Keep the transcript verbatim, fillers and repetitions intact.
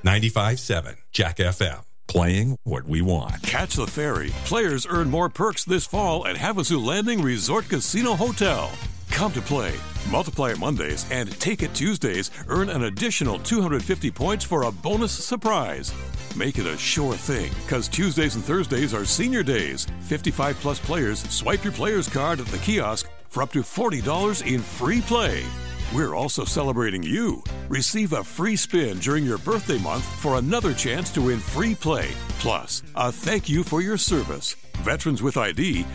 ninety-five point seven Jack F M. Playing what we want. Catch the ferry. Players earn more perks this fall at Havasu Landing Resort Casino Hotel. Come to play. Multiply it Mondays and Take It Tuesdays. Earn an additional two hundred fifty points for a bonus surprise. Make it a sure thing, because Tuesdays and Thursdays are senior days. fifty-five plus players swipe your player's card at the kiosk for up to forty dollars in free play. We're also celebrating you. Receive a free spin during your birthday month for another chance to win free play. Plus, a thank you for your service. Veterans with I D